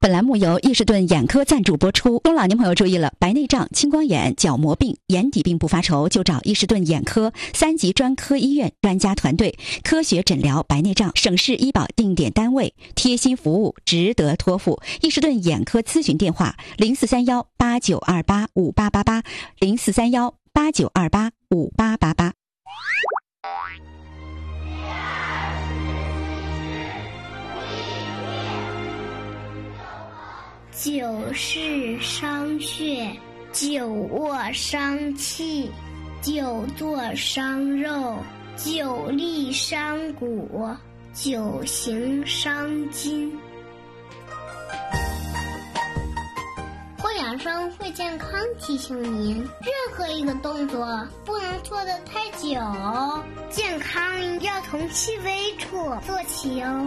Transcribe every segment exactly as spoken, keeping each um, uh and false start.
本栏目由益士顿眼科赞助播出。中老年朋友注意了，白内障、青光眼、角膜病、眼底病不发愁，就找益士顿眼科三级专科医院专家团队，科学诊疗白内障，省市医保定点单位，贴心服务，值得托付。益士顿眼科咨询电话：零四三幺八九二八五八八八，零四三幺八九二八五八八八。 久视伤血，久卧伤气，久坐伤肉，久立伤骨，久行伤筋。会养生会健康提醒您，任何一个动作不能做得太久，健康要从细微处做起哦。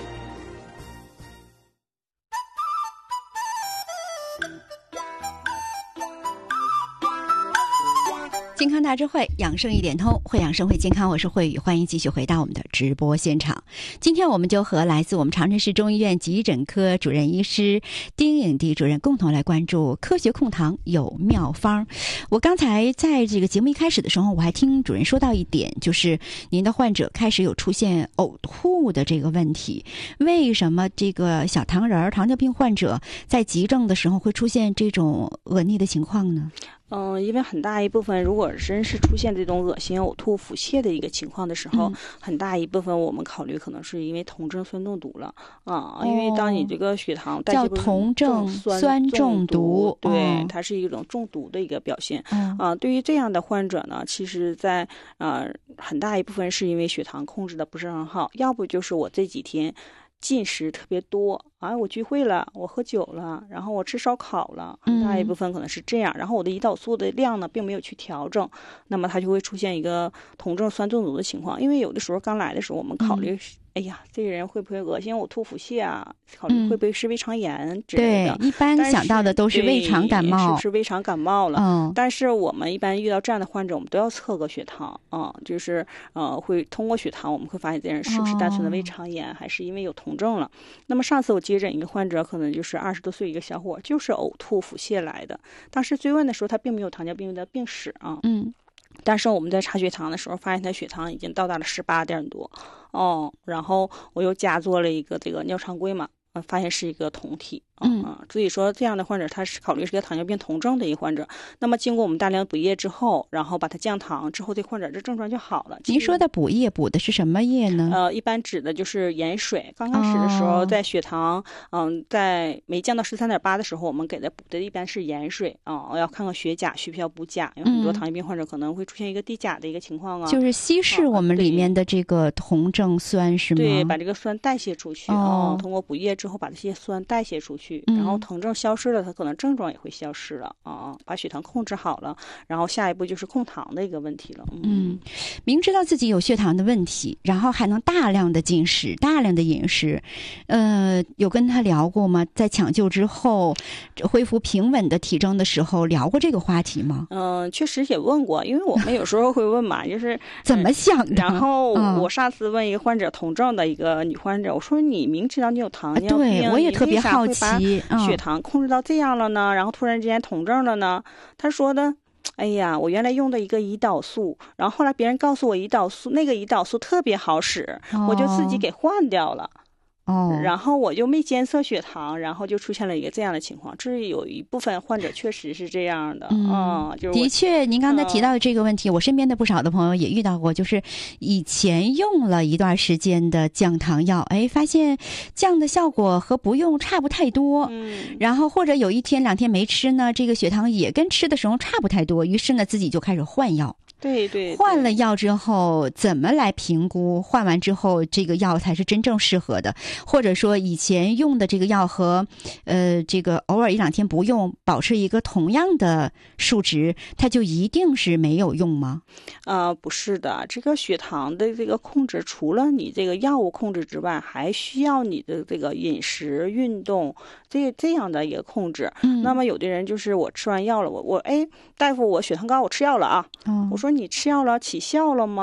健康大智慧，养生一点通，会养生会健康，我是慧宇，欢迎继续回到我们的直播现场。今天我们就和来自我们长春市中医院急诊科主任医师丁颖娣主任共同来关注科学控糖有妙方。我刚才在这个节目一开始的时候，我还听主任说到一点，就是您的患者开始有出现呕吐的这个问题。为什么这个小糖人糖尿病患者在急症的时候会出现这种恶逆的情况呢？ 嗯，因为很大一部分，如果真是出现这种恶心、呕吐、腹泻的一个情况的时候，嗯、很大一部分我们考虑可能是因为酮症酸中毒了啊。哦、因为当你这个血糖代谢不叫酮症酸中毒， 对、 哦， 它是一种中毒的一个表现、 哦、 啊。对于这样的患者呢，其实在呃很大一部分是因为血糖控制的不是很好，要不就是我这几天进食特别多啊，我聚会了，我喝酒了，然后我吃烧烤了，很大一部分可能是这样、嗯、然后我的胰岛素的量呢并没有去调整，那么它就会出现一个酮症酸中毒的情况。因为有的时候刚来的时候我们考虑、嗯、哎呀这个人会不会恶心呕吐腹泻啊，考虑会不会是胃肠炎之类的、 嗯、对，一般想到的都是胃肠感冒， 是不是胃肠感冒了、 嗯、 但是我们一般遇到这样的患者我们都要测个血糖啊、嗯，就是呃会通过血糖我们会发现这人是不是单纯的胃肠炎、哦、还是因为有酮症了。那么上次我接诊一个患者，可能就是二十多岁一个小伙，就是呕吐腹泻来的。当时追问的时候，他并没有糖尿病的病史啊。 嗯。 但是我们在查血糖的时候，发现他血糖已经到达了十八点多，哦，然后我又加做了一个这个尿常规嘛，呃，发现是一个酮体。嗯啊，所以说这样的患者他是考虑是个糖尿病酮症的一个患者。那么经过我们大量补液之后，然后把它降糖之后，这患者这症状就好了。 您说的补液补的是什么液呢？ 呃，一般指的就是盐水。刚开始的时候，在血糖嗯、哦、在没降到十三点八的时候，我们给的补的一般是盐水啊、哦，要看看血钾需不需要补钾，因为很多糖尿病患者可能会出现一个低钾的一个情况啊。 就是稀释我们里面的这个酮症酸是吗？ 对，把这个酸代谢出去啊、 哦哦，通过补液之后把这些酸代谢出去，嗯、然后酮症消失了，它可能症状也会消失了啊，把血糖控制好了，然后下一步就是控糖的一个问题了。嗯， 嗯，明知道自己有血糖的问题，然后还能大量的进食、大量的饮食，呃，有跟他聊过吗？在抢救之后恢复平稳的体征的时候，聊过这个话题吗？ 嗯，确实也问过，因为我们有时候会问嘛，就是怎么想的。 然后我上次问一个患者酮症的一个女患者，我说你明知道你有糖尿病， 对我也特别好奇。 血糖控制到这样了呢、嗯、然后突然之间酮症了呢，他说的哎呀我原来用的一个胰岛素，然后后来别人告诉我胰岛素那个胰岛素特别好使、哦、我就自己给换掉了哦，然后我就没监测血糖，然后就出现了一个这样的情况。这有一部分患者确实是这样的，嗯，嗯就是的确，您刚才提到的这个问题、嗯，我身边的不少的朋友也遇到过，就是以前用了一段时间的降糖药，哎，发现降的效果和不用差不太多，嗯，然后或者有一天两天没吃呢，这个血糖也跟吃的时候差不太多，于是呢自己就开始换药。 对 对, 对， 换了药之后怎么来评估换完之后这个药才是真正适合的，或者说以前用的这个药和呃这个偶尔一两天不用保持一个同样的数值，它就一定是没有用吗？ 呃不是的，这个血糖的这个控制除了你这个药物控制之外，还需要你的这个饮食运动这这样的一个控制、嗯、那么有的人就是我吃完药了，我我哎大夫我血糖高我吃药了啊、嗯、我说你吃药了起效了吗？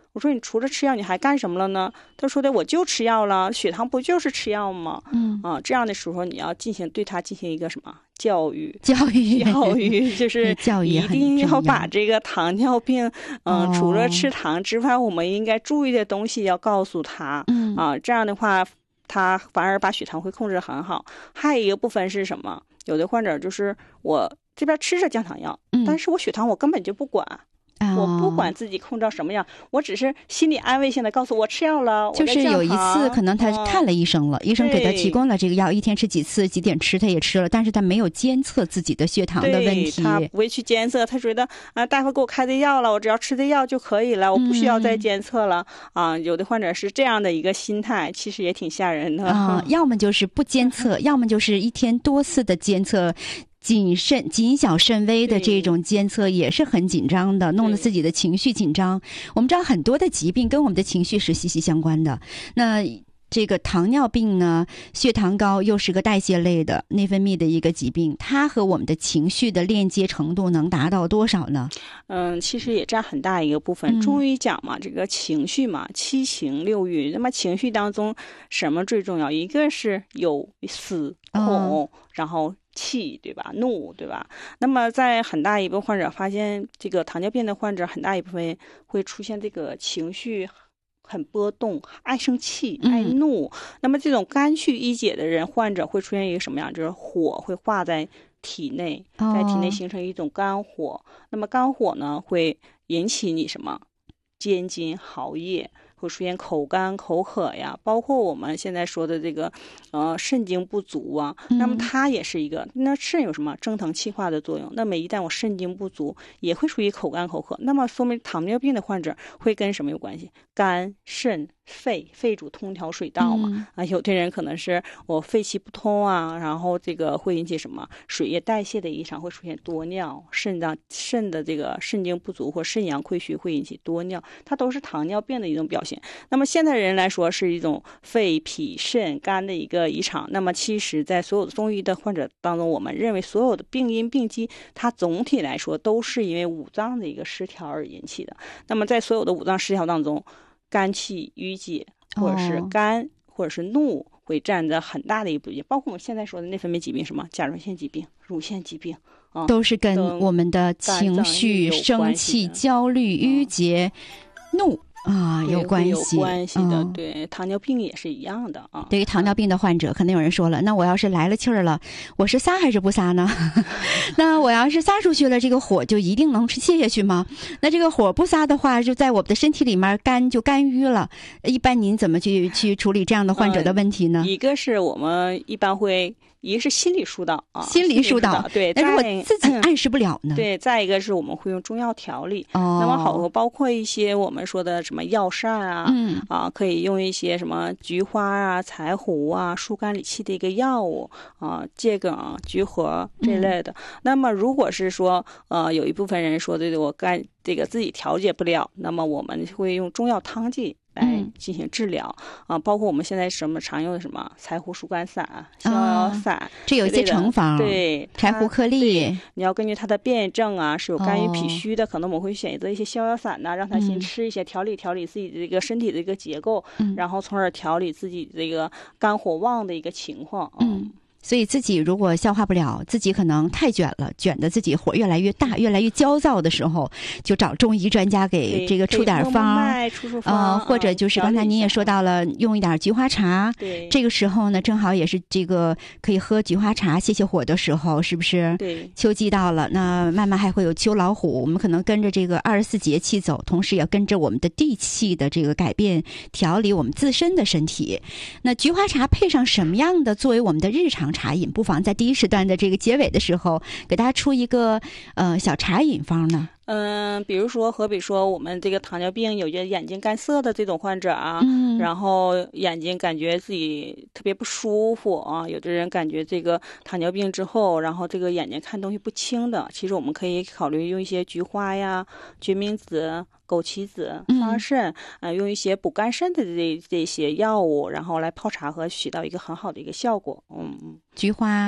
我说你除了吃药你还干什么了呢？他说的我就吃药了，血糖不就是吃药吗？ 嗯啊，这样的时候你要进行对他进行一个什么教育？ 教育教育就是教育一定要把这个糖尿病，嗯、 哦呃，除了吃糖之外，我们应该注意的东西要告诉他。 嗯啊，这样的话，他反而把血糖会控制得很好。还有一个部分是什么？有的患者就是我这边吃着降糖药， 嗯但是我血糖我根本就不管。 哦我不管自己控制到什么样，我只是心理安慰性的告诉我吃药了。 就是有一次可能他看了医生了， 嗯、 医生给他提供了这个药，一天吃几次几点吃他也吃了，但是他没有监测自己的血糖的问题， 他不会去监测，他觉得啊大夫给我开的药了，我只要吃的药就可以了，我不需要再监测了、嗯、啊。有的患者是这样的一个心态，其实也挺吓人的啊。要么就是不监测，要么就是一天多次的监测。谨慎、谨小慎微的这种监测也是很紧张的，弄得自己的情绪紧张。我们知道很多的疾病跟我们的情绪是息息相关的。那这个糖尿病呢，血糖高又是个代谢类的内分泌的一个疾病，它和我们的情绪的链接程度能达到多少呢？ 嗯，其实也占很大一个部分。中医讲嘛，这个情绪嘛，七情六欲。那么情绪当中什么最重要？一个是有思恐，哦、然后气，对吧？怒，对吧？那么在很大一部分患者发现，这个糖尿病的患者很大一部分会出现这个情绪很波动，爱生气、爱怒。嗯、那么这种肝气郁结的人，患者会出现一个什么样？就是火会化在体内，在体内形成一种肝火。哦、那么肝火呢，会引起你什么？肩筋、槁液。会出现口干口渴呀，包括我们现在说的这个呃肾精不足啊，那么它也是一个，那肾有什么蒸腾气化的作用，那么一旦我肾精不足也会属于口干口渴，那么说明糖尿病的患者会跟什么有关系？肝肾肺，肺主通调水道嘛、嗯、啊，有的人可能是我肺气不通啊，然后这个会引起什么水液代谢的异常，会出现多尿，肾脏肾的这个肾精不足或肾阳亏虚会引起多尿，它都是糖尿病的一种表现。那么现代人来说是一种肺脾肾肝的一个异常，那么其实在所有的中医的患者当中，我们认为所有的病因病机它总体来说都是因为五脏的一个失调而引起的。那么在所有的五脏失调当中，肝气郁结或者是肝、哦、或者是怒会占着很大的一部分，包括我们现在说的内分泌疾病，什么甲状腺疾病、乳腺疾病、啊、 都是跟我们的情绪、生气、焦虑、郁结、嗯、怒啊，有关系， 有关系的、嗯，对，糖尿病也是一样的啊。 对于糖尿病的患者，可能有人说了，那我要是来了气儿了，我是撒还是不撒呢？那我要是撒出去了，这个火就一定能泄下去吗？那这个火不撒的话，就在我们的身体里面肝就肝郁了。一般您怎么去去处理这样的患者的问题呢？ 嗯、一个是我们一般会。一个是心理疏导啊， 心理疏导， 对。 但是我自己暗示不了呢。 对，再一个是我们会用中药调理。哦。那么好，包括一些我们说的什么药膳啊，嗯啊，可以用一些什么菊花啊、柴胡啊、疏肝理气的一个药物啊，桔梗、菊核这类的。嗯、那么如果是说呃有一部分人说的我肝这个自己调节不了，那么我们会用中药汤剂来进行治疗、嗯、啊，包括我们现在什么常用的什么柴胡疏肝散、逍遥散、啊， 这有一些成方， 对， 柴胡颗粒， 你要根据它的辨证啊，是有肝郁脾虚的、哦，可能我们会选择一些逍遥散呐、啊，让他先吃一些，调理调理自己的这个身体的一个结构，嗯、然后从而调理自己这个肝火旺的一个情况， 嗯。嗯所以自己如果消化不了，自己可能太卷了，卷得自己火越来越大，越来越焦躁的时候，就找中医专家给这个出点方， 啊、 呃，或者就是刚才您也说到了，用一点菊花茶。 对， 这个时候呢，正好也是这个可以喝菊花茶泄泄火的时候，是不是？ 对。 秋季到了，那慢慢还会有秋老虎，我们可能跟着这个二十四节气走，同时也跟着我们的地气的这个改变，调理我们自身的身体。那菊花茶配上什么样的作为我们的日常茶饮，不妨在第一时段的这个结尾的时候给大家出一个呃小茶饮方呢。 嗯，比如说何比说我们这个糖尿病有些眼睛干涩的这种患者啊， 嗯， 然后眼睛感觉自己特别不舒服啊，有的人感觉这个糖尿病之后，然后这个眼睛看东西不清的，其实我们可以考虑用一些菊花呀、决明子、枸杞子、桑葚，呃，用一些补肝肾的这这些药物，然后来泡茶和起到一个很好的一个效果。嗯， 菊花、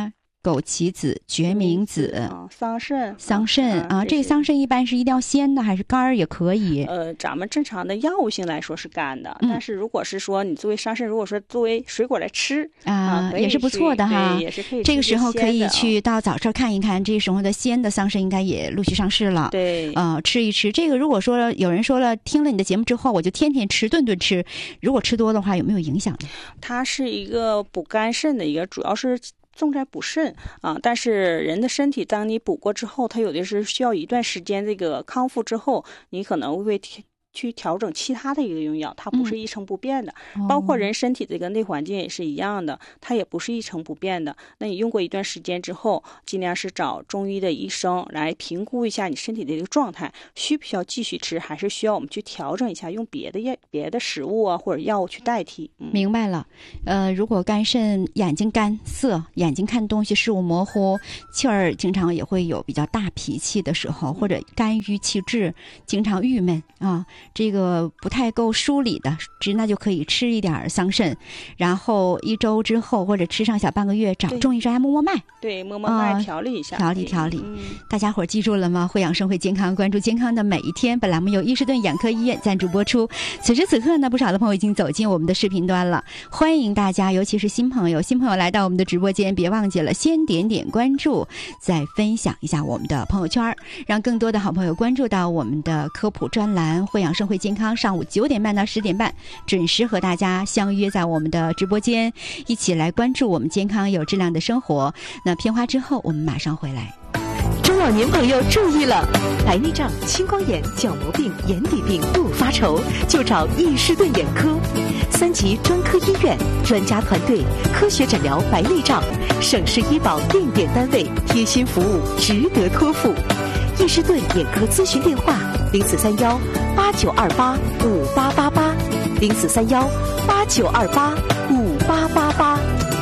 枸杞子、决明子、 啊、桑葚、 桑葚啊， 啊这个桑葚一般是一定要鲜的，还是干儿也可以？ 呃，咱们正常的药物性来说是干的， 嗯、 但是如果是说你作为桑葚，如果说作为水果来吃啊， 啊也是不错的哈， 也是可以。 这个时候可以啊、 去到早市看一看，这时候的鲜的桑葚应该也陆续上市了。 对， 呃，吃一吃。这个如果说有人说了，听了你的节目之后，我就天天吃，顿顿吃，如果吃多的话，有没有影响呢？ 它是一个补肝肾的一个，主要是重在补肾啊。但是人的身体，当你补过之后，它有的是需要一段时间这个康复之后，你可能会去调整其他的一个用药，它不是一成不变的、嗯、包括人身体这个内环境也是一样的，它也不是一成不变的。那你用过一段时间之后，尽量是找中医的医生来评估一下你身体的一个状态，需不需要继续吃，还是需要我们去调整一下，用别的药别的食物啊或者药物去代替、嗯、 明白了。呃，如果肝肾眼睛干涩，眼睛看东西视物模糊，气儿经常也会有比较大脾气的时候，或者肝郁气滞，经常郁闷啊，这个不太够梳理的，那就可以吃一点桑葚，然后一周之后或者吃上小半个月，找中医专家摸摸脉， 对，摸摸脉、呃、调理一下， 调理调理、 嗯、 大家伙记住了吗？会养生会健康，关注健康的每一天。本栏目由伊士顿眼科医院赞助播出。此时此刻呢，不少的朋友已经走进我们的视频端了，欢迎大家，尤其是新朋友新朋友来到我们的直播间，别忘记了先点点关注，再分享一下我们的朋友圈，让更多的好朋友关注到我们的科普专栏会养生会健康，上午九点半到十点半准时和大家相约在我们的直播间，一起来关注我们健康有质量的生活。那片花之后我们马上回来。 中老年朋友注意了，白内障、青光眼、角膜病、眼底病不发愁，就找伊士顿眼科，三级专科医院，专家团队，科学诊疗白内障，省市医保定点单位，贴心服务，值得托付。伊士顿眼科咨询电话：零四三幺八九二八五八八八，零四三幺八九二八五八八八。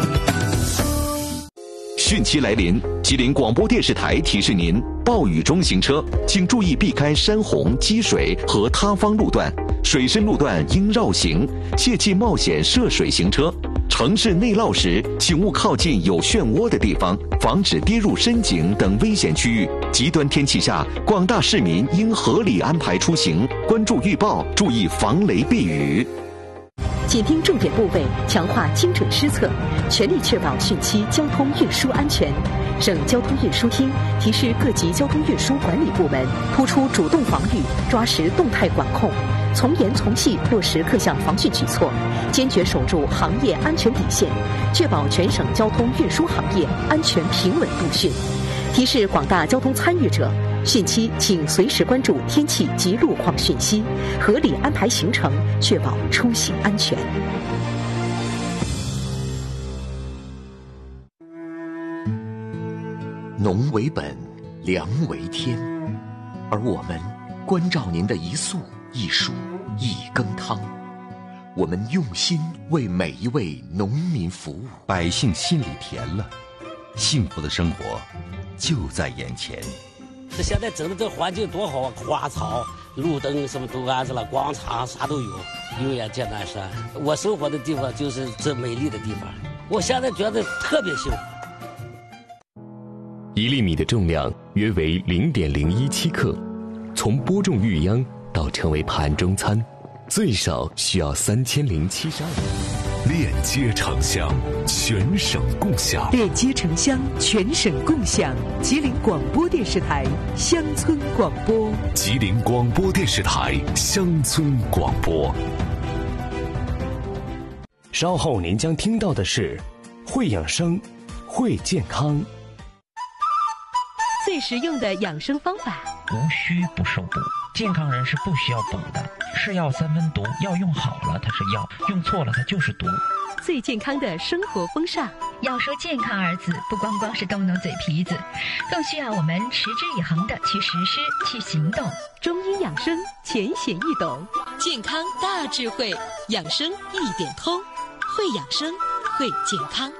汛期来临，吉林广播电视台提示您：暴雨中行车，请注意避开山洪、积水和塌方路段，水深路段应绕行，切忌冒险涉水行车。城市内涝时，请勿靠近有漩涡的地方，防止跌入深井等危险区域。极端天气下，广大市民应合理安排出行，关注预报，注意防雷避雨。 紧盯重点部位，强化精准施策，全力确保汛期交通运输安全。省交通运输厅提示各级交通运输管理部门，突出主动防御，抓实动态管控，从严从细落实各项防汛举措，坚决守住行业安全底线，确保全省交通运输行业安全平稳度汛。提示广大交通参与者，汛期请随时关注天气及路况讯息，合理安排行程，确保出行安全。 农为本，粮为天，而我们关照您的一粟一蔬一羹汤，我们用心为每一位农民服务， 百姓心里甜了，幸福的生活就在眼前。 这现在整的这环境多好啊，花草、路灯什么都安置了，广场啥都有，永远见南山。我生活的地方就是这美丽的地方，我现在觉得特别幸福。 一粒米的重量约为零点零一七克，从播种育秧到成为盘中餐，最少需要三千零七十二年。 链接城乡，全省共享。 链接城乡，全省共享。吉林广播电视台乡村广播。 吉林广播电视台乡村广播。 稍后您将听到的是会养生，会健康。 最实用的养生方法， 无需不受补。健康人是不需要补的，是药三分毒，药用好了它是药，用错了它就是毒。 最健康的生活风尚， 要说健康二字，不光光是动动嘴皮子，更需要我们持之以恒的去实施、去行动。 中医养生浅显易懂，健康大智慧，养生一点通，会养生，会健康。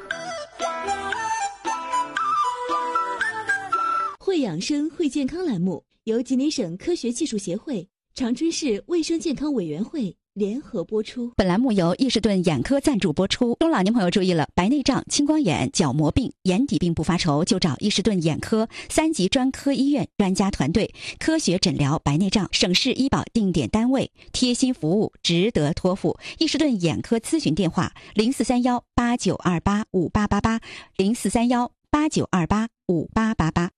会养生会健康栏目由吉林省科学技术协会、长春市卫生健康委员会联合播出。 本栏目由益士顿眼科赞助播出。中老年朋友注意了，白内障、青光眼、角膜病、眼底病不发愁，就找益士顿眼科三级专科医院专家团队，科学诊疗白内障，省市医保定点单位，贴心服务，值得托付。益士顿眼科咨询电话：零四三幺八九二八五八八八，零四三幺八九二八五八八八。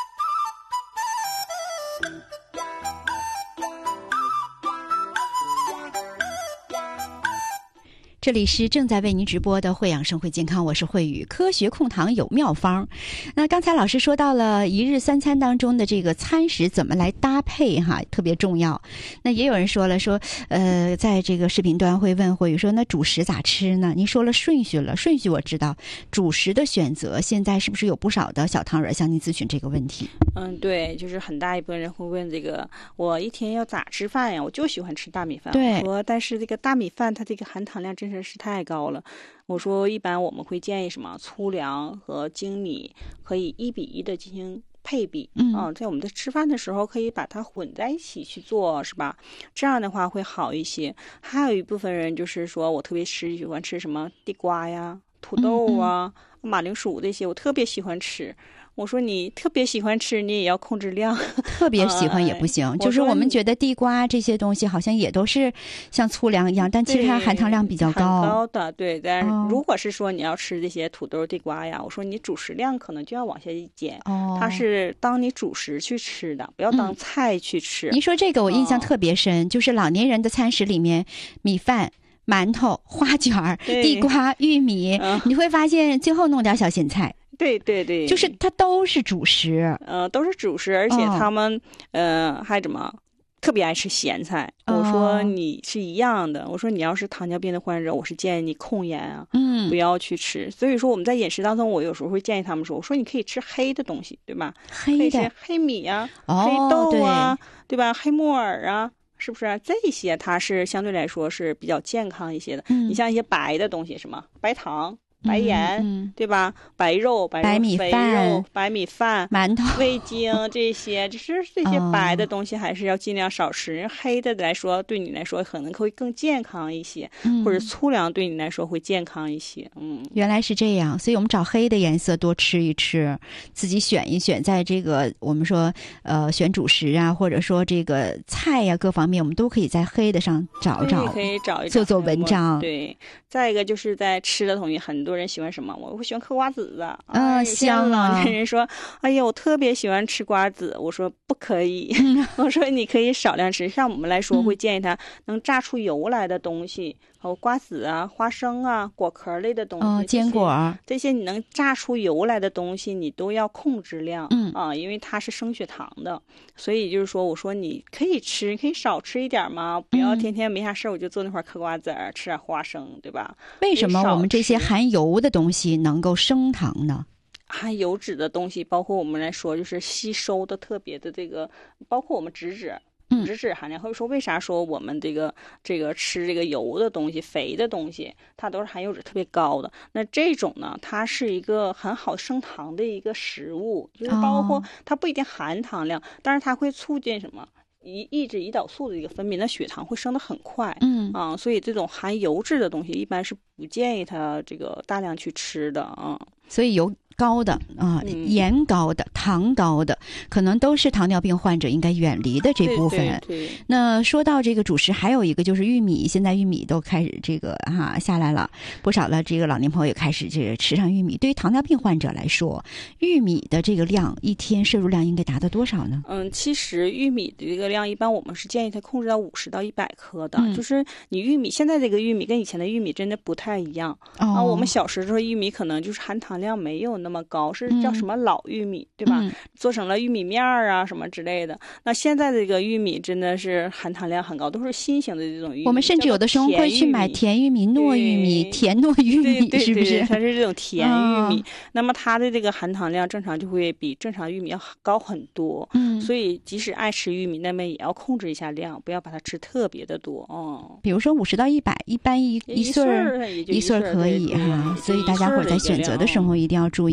这里是正在为您直播的慧养生会健康，我是慧宇。科学控糖有妙方。那刚才老师说到了一日三餐当中的这个餐食怎么来搭配哈，特别重要。那也有人说了说，呃，在这个视频端会问慧宇说，那主食咋吃呢？您说了顺序了，顺序我知道，主食的选择现在是不是有不少的小汤人向您咨询这个问题？ 嗯，对，就是很大一部分人会问这个，我一天要咋吃饭呀？我就喜欢吃大米饭。 对， 我说但是这个大米饭它这个含糖量真是是太高了。我说一般我们会建议什么粗粮和精米可以一比一的进行配比， 嗯、 啊，在我们在吃饭的时候可以把它混在一起去做，是吧？这样的话会好一些。还有一部分人就是说我特别吃喜欢吃什么地瓜呀、土豆啊、嗯嗯马铃薯这些，我特别喜欢吃。我说你特别喜欢吃，你也要控制量。 特别喜欢也不行，呃、就是我们觉得地瓜这些东西好像也都是像粗粮一样，但其实它含糖量比较高。 很高的，对。但是如果是说你要吃这些土豆、地瓜呀，哦、我说你主食量可能就要往下一减。哦。它是当你主食去吃的，不要当菜去吃。 嗯、您说这个我印象特别深，哦、就是老年人的餐食里面，米饭、馒头、花卷、地瓜、玉米，嗯、你会发现最后弄点小咸菜。 对对对， 就是它都是主食， 呃，都是主食，而且他们、哦、呃还怎么特别爱吃咸菜。哦、我说你是一样的，我说你要是糖尿病的患者，我是建议你控盐啊，嗯，不要去吃。所以说我们在饮食当中，我有时候会建议他们说，我说你可以吃黑的东西，对吧？ 黑的黑米啊， 哦、 黑豆啊， 对, 对吧？黑木耳啊。是不是、啊、这些它是相对来说是比较健康一些的？嗯、你像一些白的东西，什么白糖、白盐，嗯嗯、对吧？白肉、白肉白米饭、 白米饭、 馒头、 味精这些，只是这些白的东西还是要尽量少吃。哦、黑的来说，对你来说可能会更健康一些，嗯、或者粗粮对你来说会健康一些。嗯， 原来是这样，所以我们找黑的颜色多吃一吃，自己选一选，在这个我们说呃选主食啊，或者说这个菜呀、啊、各方面，我们都可以在黑的上找找， 可以找一找做做文章。 对，再一个就是在吃的东西，很多人喜欢什么？我喜欢嗑瓜子啊， 嗯、呃，香啊！ 老年人说：“哎呀，我特别喜欢吃瓜子。”我说：“不可以。嗯”我说：“你可以少量吃。像我们来说，会建议他能榨出油来的东西，还有瓜子啊、花生啊、果壳类的东西， 哦、坚果这些你能榨出油来的东西，你都要控制量。嗯啊，因为它是升血糖的，所以就是说，我说你可以吃，可以少吃一点嘛，不要天天没啥事我就坐那块嗑瓜子儿，吃点花生，对吧？ 为什么我们这些含油的东西能够升糖呢？ 含油脂的东西，包括我们来说，就是吸收的特别的这个，包括我们脂质。脂质含量，或者说为啥说我们这个这个吃这个油的东西、肥的东西，它都是含油脂特别高的。那这种呢，它是一个很好升糖的一个食物，就是包括它不一定含糖量，但是它会促进什么？抑抑制胰岛素的一个分泌，那血糖会升得很快。嗯啊，所以这种含油脂的东西一般是不建议它这个大量去吃的啊。 所以油高的啊、嗯，盐高的、糖高的，可能都是糖尿病患者应该远离的这部分。 对对对。 那说到这个主食，还有一个就是玉米，现在玉米都开始这个哈、啊、下来了，不少的这个老年朋友也开始这个吃上玉米。对于糖尿病患者来说，玉米的这个量一天摄入量应该达到多少呢？ 嗯，其实玉米的这个量一般我们是建议它控制到五十到一百克的、嗯，就是你玉米现在这个玉米跟以前的玉米真的不太一样。哦。啊，我们小时候玉米可能就是含糖量没有那么高，是叫什么老玉米，嗯、对吧、嗯？做成了玉米面啊什么之类的。那现在这个玉米真的是含糖量很高，都是新型的这种玉米。 我们甚至有的时候会去买甜玉米、糯玉米、甜糯玉米， 对对对对是不是？ 它是这种甜玉米、哦，那么它的这个含糖量正常就会比正常玉米要高很多。嗯，所以即使爱吃玉米，那么也要控制一下量，不要把它吃特别的多。哦， 比如说五十到一百，一般一一岁儿一岁儿可以哈。所以大家伙在选择的时候一定要注意。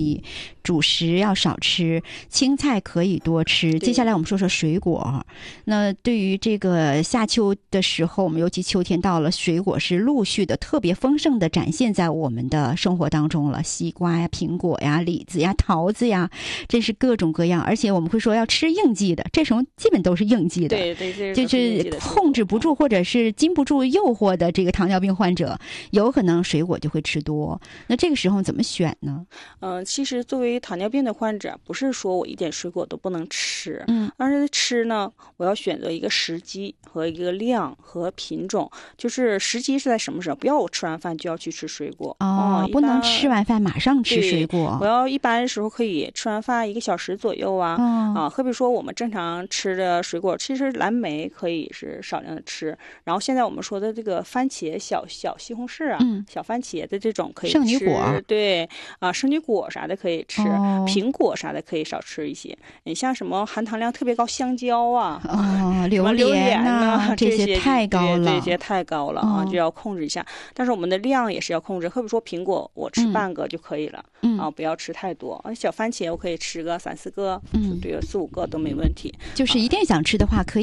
意，主食要少吃，青菜可以多吃。接下来我们说说水果。那对于这个夏秋的时候，我们尤其秋天到了，水果是陆续的特别丰盛的展现在我们的生活当中了。西瓜呀、苹果呀、李子呀、桃子呀，这是各种各样。而且我们会说要吃应季的，这时候基本都是应季的。 对对对， 就是控制不住或者是禁不住诱惑的这个糖尿病患者，有可能水果就会吃多。那这个时候怎么选呢？ 嗯、呃，其实作为糖尿病的患者，不是说我一点水果都不能吃， 嗯， 而是吃呢，我要选择一个时机和一个量和品种。就是时机是在什么时候？不要我吃完饭就要去吃水果哦， 哦， 不能吃完饭马上吃水果。 我要一般的时候可以吃完饭一个小时左右啊， 哦、 啊，好比说我们正常吃的水果，其实蓝莓可以是少量的吃，然后现在我们说的这个番茄、小小西红柿啊、 嗯、 小番茄的这种可以吃， 圣女果， 对啊，圣女果啥的可以吃， 哦、 苹果啥的可以少吃一些。你像什么含糖量特别高，香蕉啊， 哦，榴莲啊， 这些太高了， 这些太高了啊， 哦、 就要控制一下。但是我们的量也是要控制，好比说苹果，我吃半个就可以了， 嗯、 啊，不要吃太多。啊，小番茄我可以吃个三四个， 嗯， 对，四五个都没问题。 就是一定想吃的话，可以。